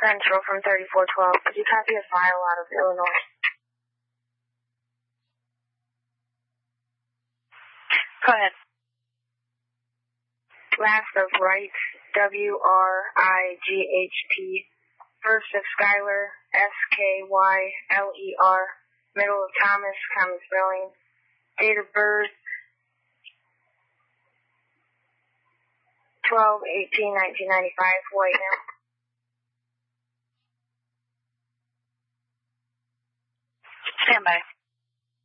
Central from 3412. Could you copy a file out of Illinois? Go ahead. Last of Wright, WRIGHT. First of Schuyler, SKYLER. Middle of Thomas, common spelling. Date of birth, 12/18/1995, white male. Stand by.